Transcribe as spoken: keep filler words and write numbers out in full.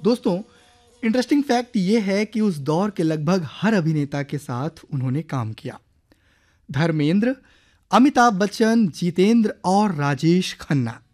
दोस्तों, interesting fact ये है कि उस दौर के लगभग हर अभिनेता के साथ उन्होंने काम किया। धर्मेंद्र, अमिताभ बच्चन, जितेंद्र और राजेश खन्ना।